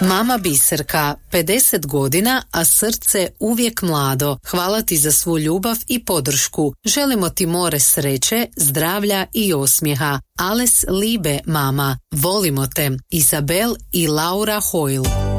Mama Biserka, 50 godina, a srce uvijek mlado. Hvala ti za svu ljubav i podršku. Želimo ti more sreće, zdravlja i osmijeha. Alles Liebe, mama. Volimo te. Izabel i Laura Hoyle.